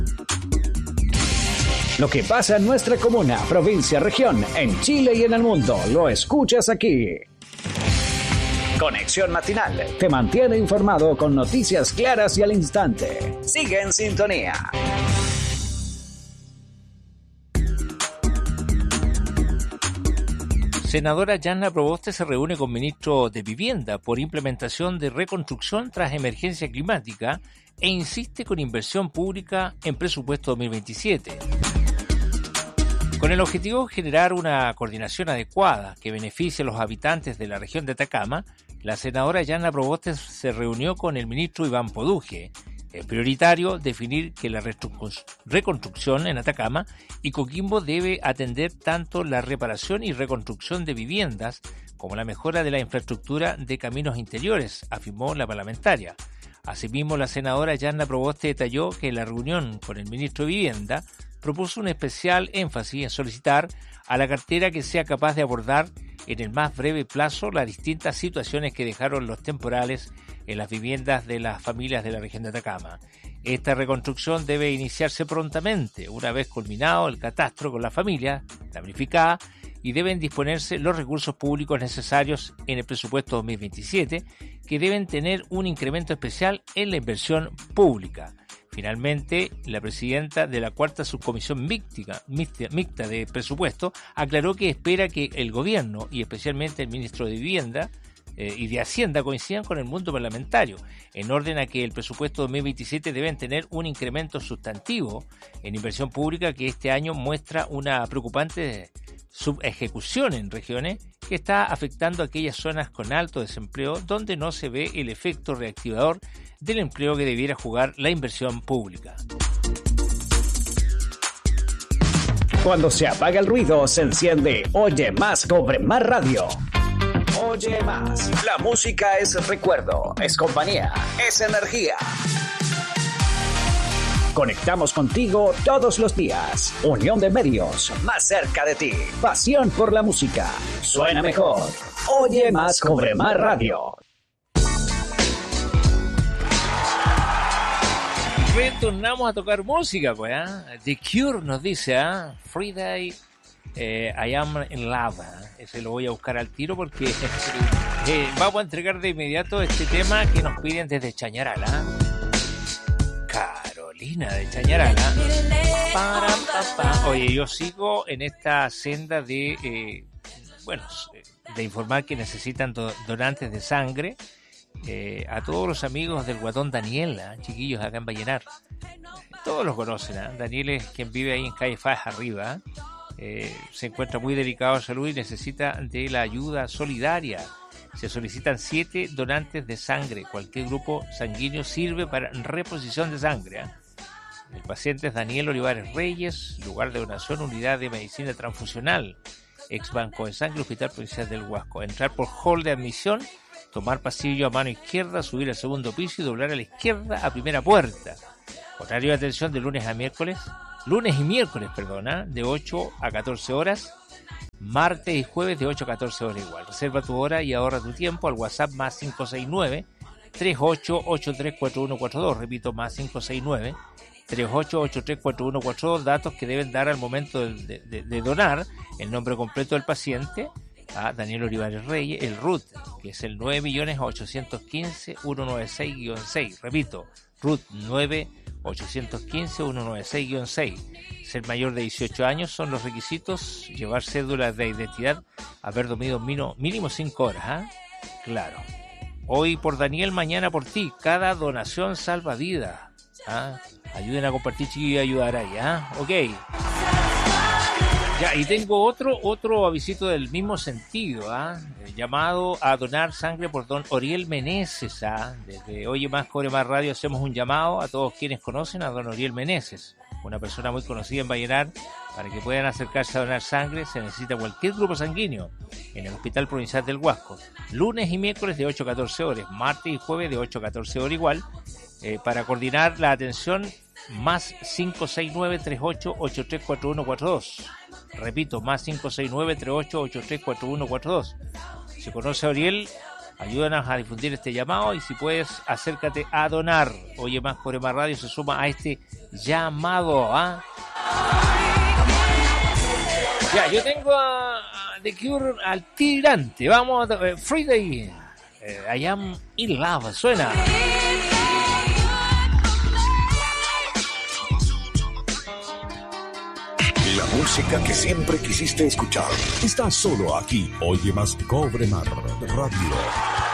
Lo que pasa en nuestra comuna, provincia, región, en Chile y en el mundo, lo escuchas aquí. Conexión Matinal te mantiene informado con noticias claras y al instante. Sigue en sintonía. Senadora Yanna Proboste se reúne con ministro de Vivienda por implementación de reconstrucción tras emergencia climática e insiste con inversión pública en presupuesto 2027. Con el objetivo de generar una coordinación adecuada que beneficie a los habitantes de la región de Atacama, la senadora Yanna Proboste se reunió con el ministro Iván Poduje. Es prioritario definir que la reconstrucción en Atacama y Coquimbo debe atender tanto la reparación y reconstrucción de viviendas como la mejora de la infraestructura de caminos interiores, afirmó la parlamentaria. Asimismo, la senadora Yanna Proboste detalló que en la reunión con el ministro de Vivienda propuso un especial énfasis en solicitar a la cartera que sea capaz de abordar en el más breve plazo las distintas situaciones que dejaron los temporales en las viviendas de las familias de la región de Atacama. Esta reconstrucción debe iniciarse prontamente, una vez culminado el catastro con la familia damnificada, y deben disponerse los recursos públicos necesarios en el presupuesto 2027, que deben tener un incremento especial en la inversión pública. Finalmente, la presidenta de la cuarta subcomisión mixta de presupuesto aclaró que espera que el gobierno y especialmente el ministro de Vivienda y de Hacienda coincidan con el mundo parlamentario, en orden a que el presupuesto 2027 deben tener un incremento sustantivo en inversión pública que este año muestra una preocupante subejecución en regiones que está afectando a aquellas zonas con alto desempleo donde no se ve el efecto reactivador del empleo que debiera jugar la inversión pública. Cuando se apaga el ruido, se enciende Oye Más, Cobre Más Radio. Oye Más. La música es recuerdo, es compañía, es energía. Conectamos contigo todos los días. Unión de medios, más cerca de ti. Pasión por la música. Suena mejor. Oye Más, Cobre Más Radio. Retornamos a tocar música, pues, ¿eh? The Cure nos dice, Friday, I Am in Love. Ese lo voy a buscar al tiro porque vamos a entregar de inmediato este tema que nos piden desde Chañaral, Carolina de Chañaral, Oye, yo sigo en esta senda de, de informar que necesitan donantes de sangre. A todos los amigos del Guatón Daniel, chiquillos acá en Vallenar, todos los conocen. Daniel es quien vive ahí en calle Faz arriba. Se encuentra muy delicado de salud y necesita de la ayuda solidaria. Se solicitan 7 donantes de sangre. Cualquier grupo sanguíneo sirve para reposición de sangre. El paciente es Daniel Olivares Reyes, lugar de donación, unidad de medicina transfusional, ex Banco de Sangre, Hospital Provincial del Huasco. Entrar por hall de admisión, tomar pasillo a mano izquierda, subir al segundo piso y doblar a la izquierda a primera puerta. Horario de atención de lunes y miércoles, de 8 a 14 horas, martes y jueves de 8 a 14 horas igual. Reserva tu hora y ahorra tu tiempo al WhatsApp más 569-38834142. Repito, más 569-38834142. Datos que deben dar al momento de donar: el nombre completo del paciente, a Daniel Olivares Reyes, el RUT, que es el 9.815.196-6. Repito, RUT 9.815.196-6. Ser mayor de 18 años son los requisitos. Llevar cédula de identidad, haber dormido mínimo 5 horas. Claro. Hoy por Daniel, mañana por ti. Cada donación salva vidas. Ayuden a compartir, chiquillos, y ayudar ahí. Ok. Ya, y tengo otro avisito del mismo sentido, llamado a donar sangre por don Oriel Meneses. Desde Oye Más, Cobre Más Radio hacemos un llamado a todos quienes conocen a don Oriel Meneses, una persona muy conocida en Vallenar. Para que puedan acercarse a donar sangre se necesita cualquier grupo sanguíneo en el Hospital Provincial del Huasco, lunes y miércoles de 8 a 14 horas, martes y jueves de 8 a 14 horas igual. Para coordinar la atención, más 569-38834142. Repito, más 569-38834142. Si conoce a Oriel, Ayúdanos a difundir este llamado y si puedes, acércate a donar. Oye Más, Cobre Más Radio se suma a este llamado, ¿ah? Ya, yo tengo a The Cure al tirante. Vamos, Friday. I Am In Love, suena. La música que siempre quisiste escuchar está solo aquí. Oye Más, Cobre Más Radio.